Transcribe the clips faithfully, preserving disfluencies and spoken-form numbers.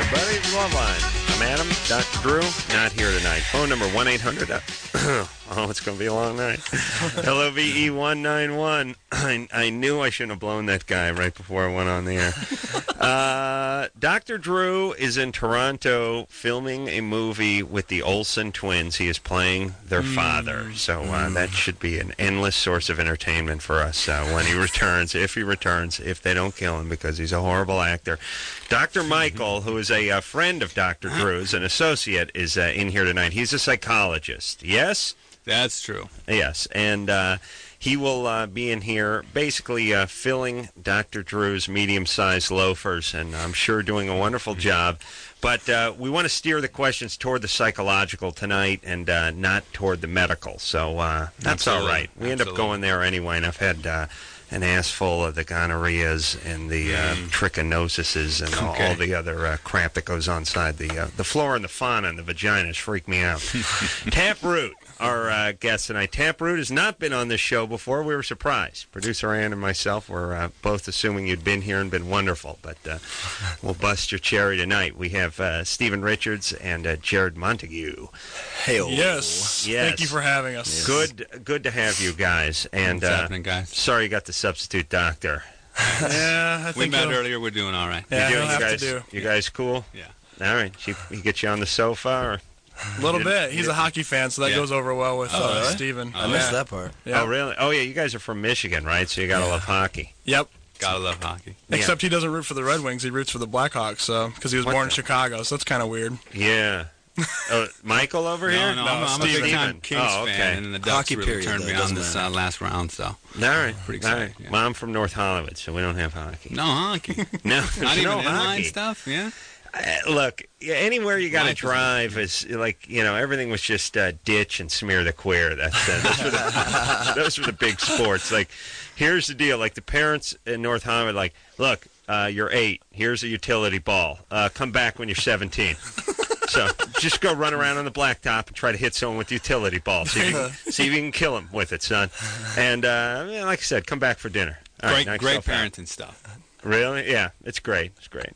Buddy's Love Line. I'm Adam. Doctor Drew, not here tonight. Phone number one eight hundred. Oh, it's going to be a long night. L O V E one nine one. I, I knew I shouldn't have blown that guy right before I went on the air. Uh, Doctor Drew is in Toronto filming a movie with the Olsen twins. He is playing their mm. father. So uh, mm. that should be an endless source of entertainment for us uh, when he returns, if he returns, if they don't kill him, because he's a horrible actor. Doctor Michael, who is a uh, friend of Doctor Drew's, an associate, is uh, in here tonight. He's a psychologist. Yes? That's true. Yes, and uh, he will uh, be in here basically uh, filling Doctor Drew's medium-sized loafers, and I'm sure doing a wonderful job. But uh, we want to steer the questions toward the psychological tonight and uh, not toward the medical, so uh, that's Absolutely. all right. We Absolutely. end up going there anyway, and I've had uh, an ass full of the gonorrheas and the uh, mm. trichonosises and all, okay. all the other uh, crap that goes on inside the, uh, the flora and the fauna and the vaginas freak me out. Taproot. Our uh, guest tonight. Taproot has not been on this show before. We were surprised. Producer Ann and myself were uh, both assuming you'd been here and been wonderful, but uh, we'll bust your cherry tonight. We have uh, Stephen Richards and uh, Jared Montague. Hey-o. Yes. yes. Thank you for having us. Yes. Good good to have you guys. And What's uh, happening, guys? Sorry you got the substitute doctor. yeah, I think we met he'll... earlier. We're doing all right. Yeah, you, he'll you have guys, to do. You guys cool? Yeah. All right. She, he get you on the sofa or... A little bit. He's a hockey fan, so that yeah. goes over well with oh, uh, really? Steven. I missed that part. Yeah. Oh, really? Oh, yeah, you guys are from Michigan, right? So you got to yeah. love hockey. Yep. Gotta love hockey. Except yeah. he doesn't root for the Red Wings. He roots for the Blackhawks, so because he was what born the? in Chicago, so that's kind of weird. Yeah. Oh, Michael over no, here? No, no, I'm, I'm a Steven. big-time Kings oh, okay. fan, and the Ducks Hockey really period, turned though, me on this uh, last round, so... All right. Pretty All excited. right. Yeah. Well, I'm from North Hollywood, so we don't have hockey. No hockey. No, Not even no inline hockey. stuff, yeah? Uh, look, yeah, anywhere you got to Life is drive is, like, you know, everything was just uh, ditch and smear the queer. That's, uh, those, were the, those were the big sports. Like, here's the deal. Like, the parents in North Hollywood, like, look, uh, you're eight. Here's a utility ball. Uh, come back when you're seventeen. So just go run around on the blacktop and try to hit someone with the utility ball. See if you can, see if you can kill him with it, son. And, uh, yeah, like I said, come back for dinner. All Great, right, great parenting parenting stuff. Really? Yeah, it's great. It's great.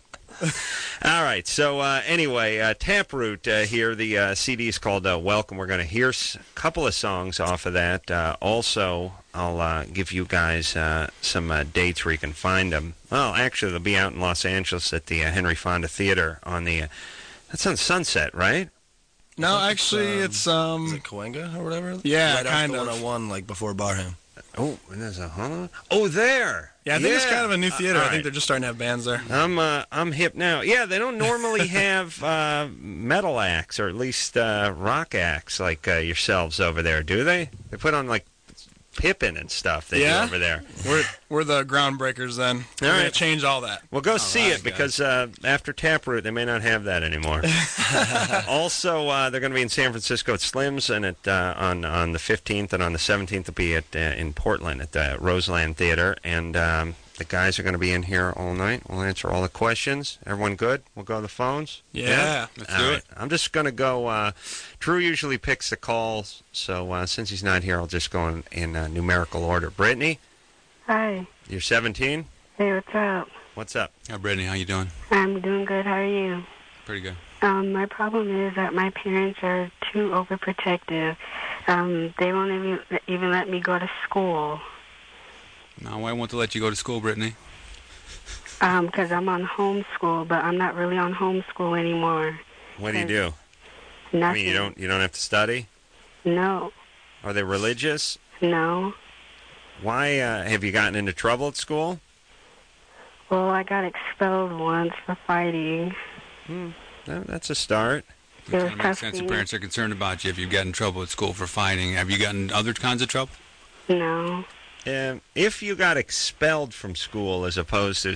All right. So uh, anyway, uh, Taproot uh, here. The uh, C D is called uh, Welcome. We're going to hear a couple of songs off of that. Uh, also, I'll uh, give you guys uh, some uh, dates where you can find them. Well, actually, they'll be out in Los Angeles at the uh, Henry Fonda Theater on the. Uh, that's on Sunset, right? No, actually, it's um. Is it Cahuenga or whatever? Yeah, right kind after of. one oh one, like before Barham. Oh, there's a huh? Oh, there. Yeah, I think yeah. it's kind of a new theater. Uh, I right. think they're just starting to have bands there. I'm uh, I'm hip now. Yeah, they don't normally have uh, metal acts or at least uh, rock acts like uh, yourselves over there, do they? They put on like Pippin and stuff. They yeah? do over there. We're we're the groundbreakers then. All We're gonna right. change all that. Well, go all see right, it because uh, after Taproot, they may not have that anymore. Also, uh, they're going to be in San Francisco at Slim's and at uh, on on the fifteenth and on the seventeenth they'll be at uh, in Portland at the Roseland Theater. And um, the guys are going to be in here all night. We'll answer all the questions. Everyone good? We'll go to the phones? Yeah. Let's All do right. it. I'm just going to go. Uh, Drew usually picks the calls, so uh, since he's not here, I'll just go in, in uh, numerical order. Brittany, Hi. you're seventeen. Hey, what's up? What's up? Hi, Brittany. How you doing? I'm doing good. How are you? Pretty good. Um, my problem is that my parents are too overprotective. Um, they won't even even let me go to school. Now, I want to let you go to school, Brittany. Um, because I'm on homeschool, but I'm not really on homeschool anymore. What do you do? Nothing. I mean, you don't you don't have to study? No. Are they religious? No. Why uh, have you gotten into trouble at school? Well, I got expelled once for fighting. Hmm. That- That's a start. It was It makes tough sense. for The me. parents are concerned about you if you get in trouble at school for fighting. Have you gotten other kinds of trouble? No. Um, if you got expelled from school as opposed to